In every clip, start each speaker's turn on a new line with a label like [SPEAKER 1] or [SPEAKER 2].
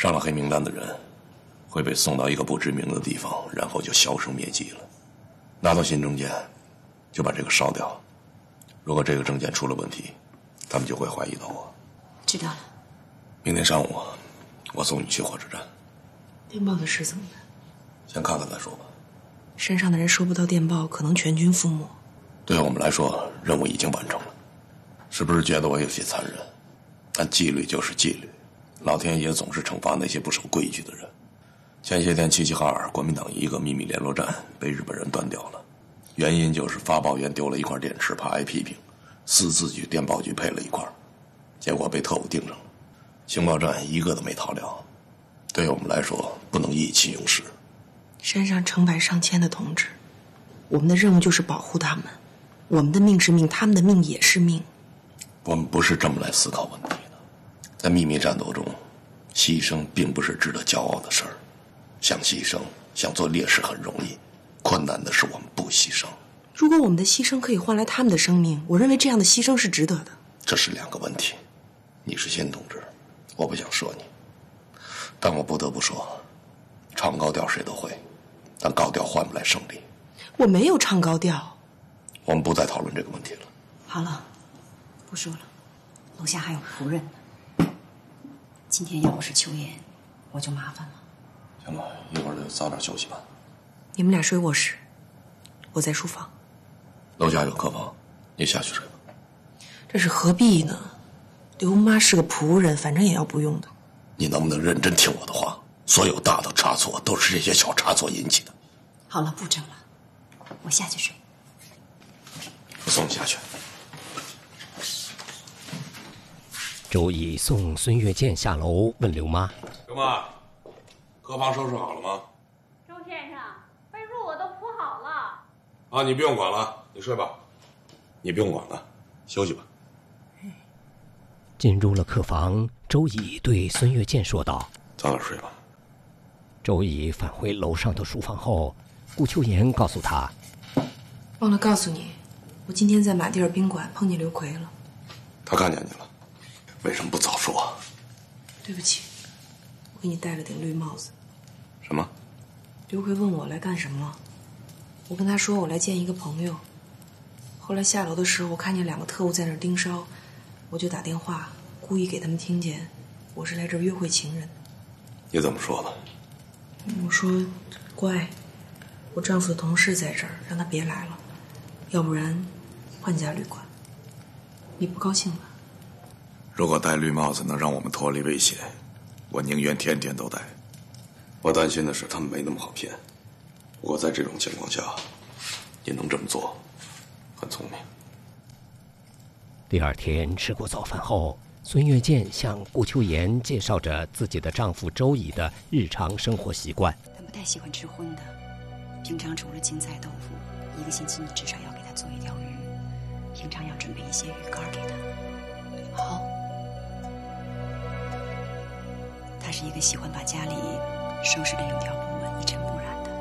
[SPEAKER 1] 上了黑名单的人会被送到一个不知名的地方，然后就销声灭迹了。拿到新证件就把这个烧掉，如果这个证件出了问题，他们就会怀疑到我。
[SPEAKER 2] 知道了。
[SPEAKER 1] 明天上午我送你去火车站。
[SPEAKER 2] 电报的事怎么办？
[SPEAKER 1] 先看看再说吧。
[SPEAKER 2] 山上的人收不到电报，可能全军覆没。
[SPEAKER 1] 对我们来说，任务已经完成了。是不是觉得我有些残忍？但纪律就是纪律，老天爷总是惩罚那些不守规矩的人。前些天齐齐哈尔国民党一个秘密联络站被日本人端掉了，原因就是发报员丢了一块电池，怕挨批评，私自去电报局配了一块，结果被特务盯上了。情报站一个都没逃了。对我们来说，不能意气用事。
[SPEAKER 2] 山上成百上千的同志，我们的任务就是保护他们。我们的命是命，他们的命也是命。
[SPEAKER 1] 我们不是这么来思考问题的。在秘密战斗中，牺牲并不是值得骄傲的事儿。想牺牲，想做烈士很容易，困难的是我们不牺牲。
[SPEAKER 2] 如果我们的牺牲可以换来他们的生命，我认为这样的牺牲是值得的。
[SPEAKER 1] 这是两个问题。你是新同志，我不想说你，但我不得不说，唱高调谁都会，但高调换不来胜利。
[SPEAKER 2] 我没有唱高调。
[SPEAKER 1] 我们不再讨论这个问题了。
[SPEAKER 3] 好了，不说了，楼下还有仆人呢。今天要不是秋妍，我就麻烦了。
[SPEAKER 1] 行了，一会儿就早点休息吧。
[SPEAKER 2] 你们俩睡卧室，我在书房。
[SPEAKER 1] 楼下有客房，你下去睡吧。
[SPEAKER 2] 这是何必呢？刘妈是个仆人，反正也要不用的。
[SPEAKER 1] 你能不能认真听我的话？所有大的差错都是这些小差错引起的。
[SPEAKER 3] 好了，不争了，我下去睡。
[SPEAKER 1] 我送你下去。
[SPEAKER 4] 周乙送孙月见下楼，问刘妈：“
[SPEAKER 1] 刘妈，客房收拾好了吗？”
[SPEAKER 5] 周先生，被褥我都铺好了。
[SPEAKER 1] 啊，你不用管了，你睡吧。你不用管了，休息吧。
[SPEAKER 4] 进入了客房，周乙对孙月见说道：“
[SPEAKER 1] 早点睡吧。”
[SPEAKER 4] 周乙返回楼上的书房后，顾秋妍告诉他：“
[SPEAKER 2] 忘了告诉你，我今天在马蒂尔宾馆碰见刘奎了。”
[SPEAKER 1] 他看见你了，为什么不早说？
[SPEAKER 2] 对不起，我给你戴了顶绿帽子。
[SPEAKER 1] 什么？
[SPEAKER 2] 刘奎问我来干什么，我跟他说我来见一个朋友。后来下楼的时候，我看见2个特务在那儿盯梢，我就打电话，故意给他们听见我是来这儿约会情人。
[SPEAKER 1] 你怎么说的？
[SPEAKER 2] 我说乖，我丈夫的同事在这儿，让他别来了，要不然换家旅馆。你不高兴吧？
[SPEAKER 1] 如果戴绿帽子能让我们脱离危险，我宁愿天天都戴。我担心的是他们没那么好骗。不过在这种情况下，你能这么做，很聪明。
[SPEAKER 4] 第二天吃过早饭后，孙月见向顾秋妍介绍着自己的丈夫周乙的日常生活习惯。
[SPEAKER 3] 他不太喜欢吃荤的，平常除了青菜豆腐，1个星期你至少要给他做1条鱼，平常要准备一些鱼干给他。
[SPEAKER 2] 好。
[SPEAKER 3] 他是一个喜欢把家里收拾得有条不紊、一尘不染的。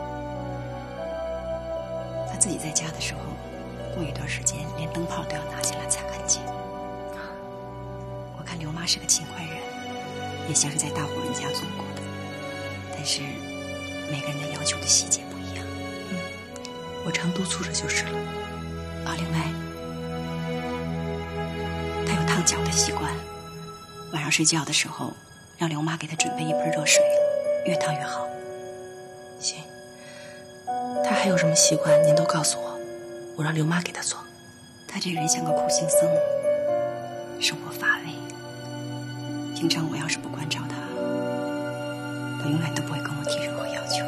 [SPEAKER 3] 他自己在家的时候，过一段时间连灯泡都要拿起来擦干净。我看刘妈是个勤快人，也像是在大户人家做过的，但是每个人的要求的细节不一样。
[SPEAKER 2] 我常督促着就是了。
[SPEAKER 3] 另外他有烫脚的习惯，晚上睡觉的时候让刘妈给他准备一盆热水，越烫越好。
[SPEAKER 2] 行，他还有什么习惯您都告诉我，我让刘妈给他做。
[SPEAKER 3] 他这个人像个苦行僧，生活乏味。平常我要是不关照他，他永远都不会跟我提任何要求。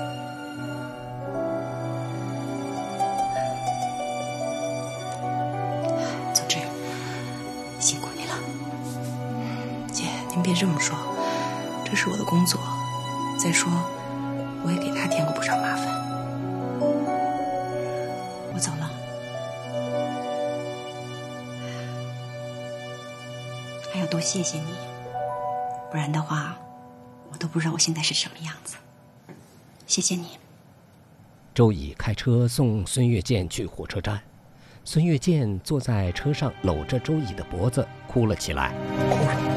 [SPEAKER 3] 总之，辛苦你了。
[SPEAKER 2] 姐，您别这么说，这是我的工作。再说，我也给他添过不少麻烦。
[SPEAKER 3] 我走了。还要多谢谢你，不然的话，我都不知道我现在是什么样子。谢谢你。
[SPEAKER 4] 周乙开车送孙月见去火车站，孙月见坐在车上，搂着周乙的脖子哭了起来。
[SPEAKER 1] 哭什么？